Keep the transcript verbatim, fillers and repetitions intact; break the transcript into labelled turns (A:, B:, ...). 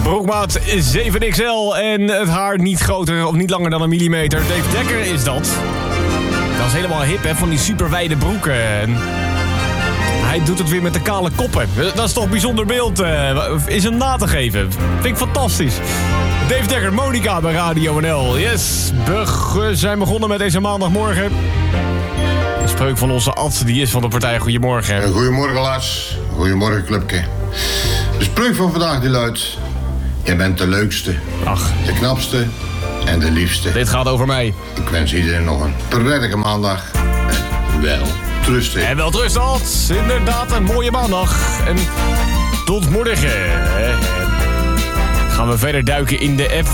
A: Broekmaat zeven X L en het haar niet groter of niet langer dan een millimeter. Dave Dekker is dat. Dat is helemaal hip, hè, van die superwijde broeken. En hij doet het weer met de kale koppen. Dat is toch een bijzonder beeld. Uh, is hem na te geven. Vind ik fantastisch. Dave Dekker, Monica bij Radio N L. Yes, we zijn begonnen met deze maandagmorgen. Een spreuk van onze Ad, die is van de partij. Goedemorgen.
B: Goedemorgen, Lars. Goedemorgen, clubke. De spreuk van vandaag die luidt: jij bent de leukste,
A: Ach.
B: de knapste en de liefste.
A: Dit gaat over mij.
B: Ik wens iedereen nog een prettige maandag. En wel trusten.
A: En wel trusten, Ad. Inderdaad, een mooie maandag. En tot morgen. En gaan we verder duiken in de app.